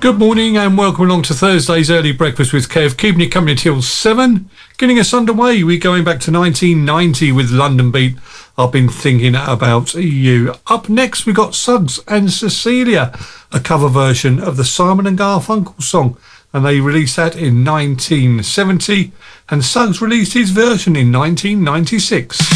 Good morning and welcome along to Thursday's Early Breakfast with Kev, keeping you company till 7. Getting us underway, we're going back to 1990 with London Beat. I've been thinking about you. Up next, we got Suggs and Cecilia, a cover version of the Simon and Garfunkel song, and they released that in 1970, and Suggs released his version in 1996.